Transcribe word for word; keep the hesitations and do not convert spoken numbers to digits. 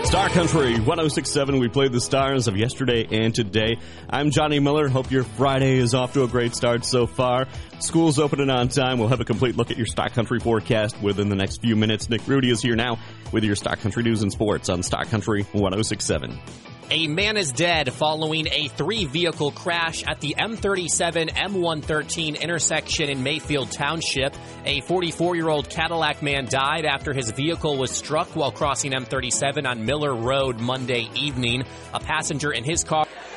Star Country one oh six point seven. We played the stars of yesterday and today. I'm Johnny Miller. Hope your Friday is off to a great start so far. School's opening on time. We'll have a complete look at your Star Country forecast within the next few minutes. Nick Rudy is here now with your Star Country news and sports on Star Country one oh six point seven. A man is dead following a three-vehicle crash at the M thirty-seven M one thirteen intersection in Mayfield Township. A forty-four-year-old Cadillac man died after his vehicle was struck while crossing M thirty-seven on Miller Road Monday evening. A passenger in his car